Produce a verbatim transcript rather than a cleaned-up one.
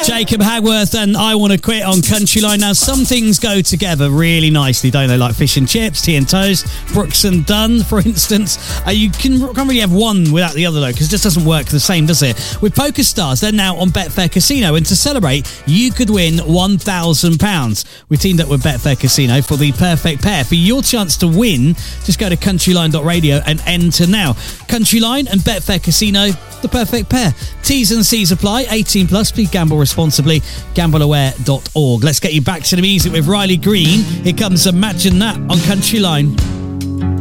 Jacob Hagworth and I Want to Quit on Countryline. Now, some things go together really nicely, don't they? Like fish and chips, tea and toast, Brooks and Dunn, for instance. Uh, you can, can't really have one without the other, though, because it just doesn't work the same, does it? With Poker Stars, they're now on Betfair Casino, and to celebrate, you could win one thousand pounds. We teamed up with Betfair Casino for the perfect pair. For your chance to win, just go to countryline dot radio and enter now. Countryline and Betfair Casino, the perfect pair. T's and C's apply. eighteen plus. Please gamble responsibly. gamble aware dot org. Let's get you back to the music with Riley Green. Here comes Imagine That on Countryline.